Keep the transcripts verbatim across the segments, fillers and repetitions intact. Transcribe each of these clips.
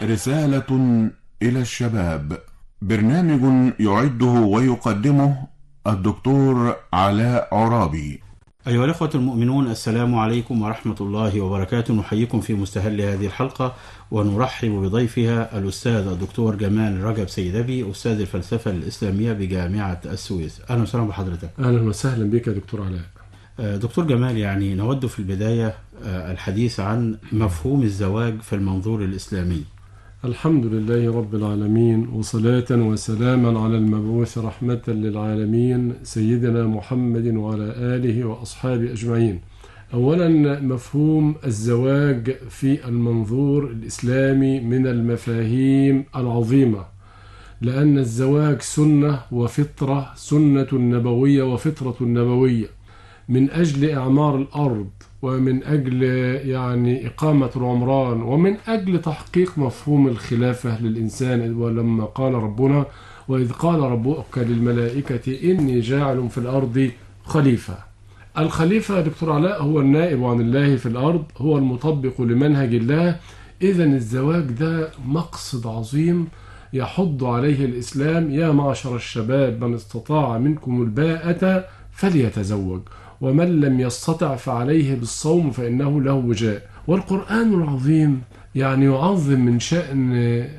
رسالة إلى الشباب، برنامج يعده ويقدمه الدكتور علاء عرابي. أيها الأخوة المؤمنون، السلام عليكم ورحمة الله وبركاته. نحييكم في مستهل هذه الحلقة ونرحب بضيفها الأستاذ الدكتور جمال رجب سيدبي، أستاذ الفلسفة الإسلامية بجامعة السويس. أهلا وسهلا بحضرتك. أهلا وسهلا بك يا دكتور علاء. دكتور جمال، يعني نود في البداية الحديث عن مفهوم الزواج في المنظور الإسلامي. الحمد لله رب العالمين، وصلاة وسلاما على المبعوث رحمة للعالمين سيدنا محمد وعلى آله وأصحابه أجمعين. أولا، مفهوم الزواج في المنظور الإسلامي من المفاهيم العظيمة، لأن الزواج سنة وفطرة، سنة نبوية وفطرة نبوية، من أجل إعمار الأرض، ومن أجل يعني إقامة العمران، ومن أجل تحقيق مفهوم الخلافة للإنسان. ولما قال ربنا: وإذ قال ربك للملائكة إني جاعل في الأرض خليفة. الخليفة دكتور علاء هو النائب عن الله في الأرض، هو المطبق لمنهج الله. إذن الزواج ده مقصد عظيم يحض عليه الإسلام: يا معشر الشباب من استطاع منكم الباءة فليتزوج، ومن لم يستطع فعليه بالصوم فإنه له وجاء. والقرآن العظيم يعني يعظم من شأن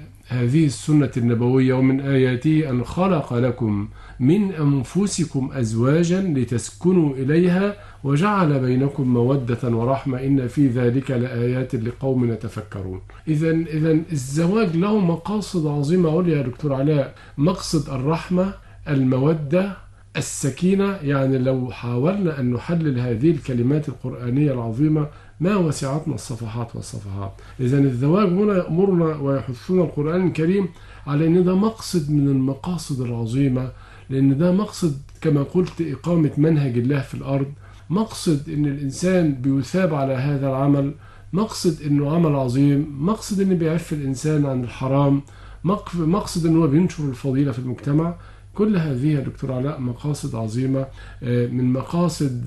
هذه السنة النبوية، ومن آياته أن خلق لكم من أنفسكم أزواجا لتسكنوا إليها وجعل بينكم مودة ورحمة إن في ذلك لآيات لقوم يتفكرون. إذن إذن الزواج له مقاصد عظيمة عليا يا دكتور علاء: مقصد الرحمة، المودة، السكينة. يعني لو حاولنا أن نحلل هذه الكلمات القرآنية العظيمة ما وسعتنا الصفحات والصفحات. إذن الزواج هنا يأمرنا ويحثنا القرآن الكريم على أن ده مقصد من المقاصد العظيمة، لأن ده مقصد كما قلت إقامة منهج الله في الأرض، مقصد أن الإنسان بيثاب على هذا العمل، مقصد أنه عمل عظيم، مقصد أنه بيعف الإنسان عن الحرام، مقصد أنه بينشر الفضيلة في المجتمع. كل هذه يا دكتور علاء مقاصد عظيمة من مقاصد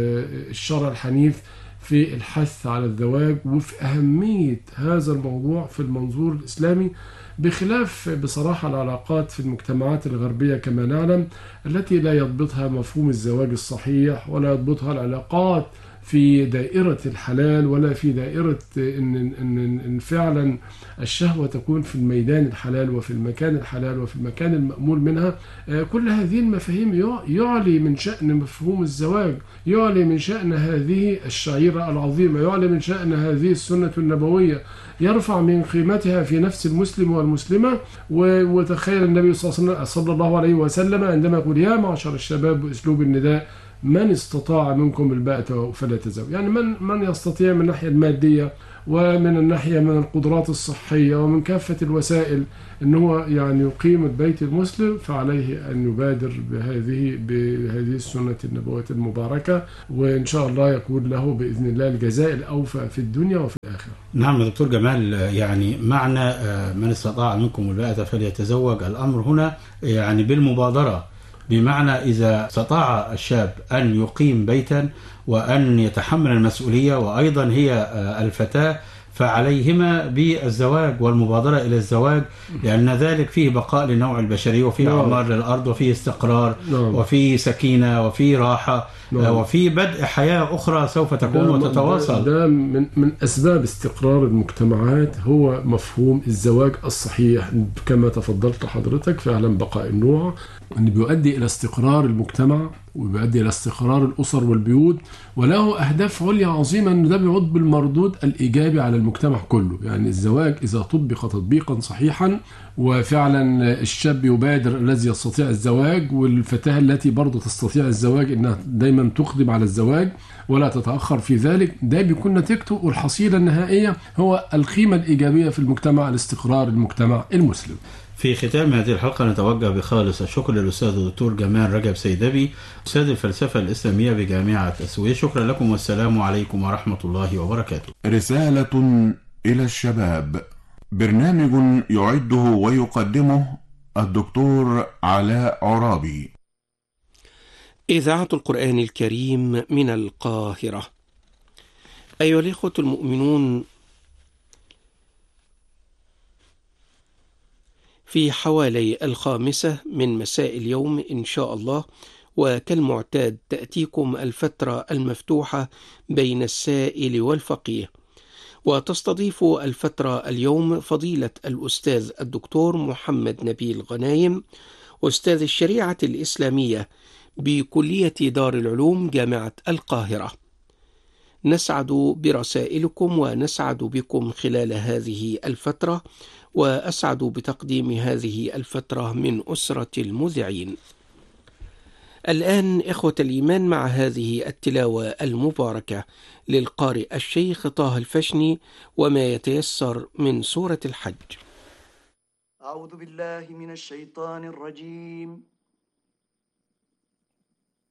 الشرع الحنيف في الحث على الزواج وفي أهمية هذا الموضوع في المنظور الإسلامي، بخلاف بصراحة العلاقات في المجتمعات الغربية كما نعلم، التي لا يضبطها مفهوم الزواج الصحيح، ولا يضبطها العلاقات في دائرة الحلال، ولا في دائرة إن, إن, إن فعلا الشهوة تكون في الميدان الحلال وفي المكان الحلال وفي المكان المأمول منها. كل هذه المفاهيم يعلي من شأن مفهوم الزواج، يعلي من شأن هذه الشعيرة العظيمة، يعلي من شأن هذه السنة النبوية، يرفع من قيمتها في نفس المسلم والمسلمة. وتخيل النبي صلى الله عليه وسلم عندما يقول: يا معشر الشباب، بأسلوب النداء: من استطاع منكم الباءة فليتزوج. يعني من من يستطيع من الناحية المادية، ومن الناحية من القدرات الصحية، ومن كافة الوسائل أن هو يعني يقيم البيت المسلم، فعليه أن يبادر بهذه بهذه السنة النبوية المباركة، وإن شاء الله يكون له بإذن الله الجزاء الأوفى في الدنيا وفي الآخرة. نعم يا دكتور جمال، يعني معنى من استطاع منكم الباءة فليتزوج، الأمر هنا يعني بالمبادرة، بمعنى إذا استطاع الشاب أن يقيم بيتا وأن يتحمل المسؤولية، وأيضا هي الفتاة، فعليهما بالزواج والمبادرة إلى الزواج، لأن ذلك فيه بقاء للنوع البشري، وفيه عمار للأرض، وفيه استقرار، وفيه سكينة، وفيه راحة، وفيه بدء حياة أخرى سوف تكون وتتواصل. ده من, من أسباب استقرار المجتمعات هو مفهوم الزواج الصحيح، كما تفضلت حضرتك. فعلا بقاء النوع أن بيؤدي إلى استقرار المجتمع، وبيؤدي إلى استقرار الأسر والبيوت، وله أهداف عليا عظيمة، أن ده بيعود بالمردود الإيجابي على المجتمع كله. يعني الزواج إذا طبق تطبيقا صحيحا، وفعلا الشاب يبادر الذي يستطيع الزواج، والفتاة التي برضو تستطيع الزواج إنها دايما تقدم على الزواج ولا تتأخر في ذلك، ده بيكون نتيجته والحصيلة النهائية هو القيمة الإيجابية في المجتمع لاستقرار المجتمع المسلم. في ختام هذه الحلقة نتوجه بخالص الشكر للأستاذ الدكتور جمال رجب سيدبي، أستاذ الفلسفة الإسلامية بجامعة السويس. شكرا لكم والسلام عليكم ورحمة الله وبركاته. رسالة إلى الشباب، برنامج يعده ويقدمه الدكتور علاء عرابي. إذاعة القرآن الكريم من القاهرة. أيها الإخوة المؤمنون، في حوالي الخامسة من مساء اليوم إن شاء الله. وكالمعتاد تأتيكم الفترة المفتوحة بين السائل والفقيه، وتستضيف الفترة اليوم فضيلة الأستاذ الدكتور محمد نبيل غنايم، أستاذ الشريعة الإسلامية بكلية دار العلوم جامعة القاهرة. نسعد برسائلكم ونسعد بكم خلال هذه الفترة، وأسعد بتقديم هذه الفترة من أسرة المذيعين. الآن إخوة الإيمان مع هذه التلاوة المباركة للقارئ الشيخ طه الفشني وما يتيسر من سورة الحج. أعوذ بالله من الشيطان الرجيم.